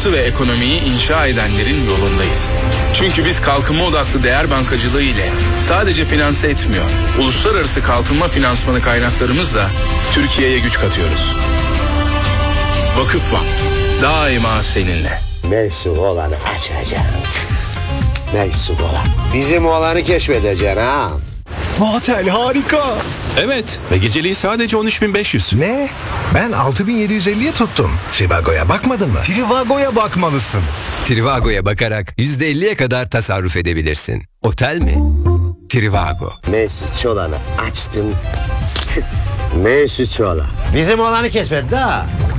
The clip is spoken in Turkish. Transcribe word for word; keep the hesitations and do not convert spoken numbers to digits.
hayatı ve ekonomiyi inşa edenlerin yolundayız. Çünkü biz kalkınma odaklı değer bankacılığı ile sadece finanse etmiyor, uluslararası kalkınma finansmanı kaynaklarımızla Türkiye'ye güç katıyoruz. Vakıfbank, daima seninle. Mesut olanı açacağım. Mesut olan. Bizim olanı keşfedeceksin ha. Motel harika. Evet ve geceliği sadece on üç bin beş yüz. Ne? Ben altı bin yedi yüz elliye tuttum. Trivago'ya bakmadın mı? Trivago'ya bakmalısın. Trivago'ya bakarak yüzde elliye kadar tasarruf edebilirsin. Otel mi? Trivago. Mesut olanı açtın. Mesut olan. Bizim olanı keşfetti ha.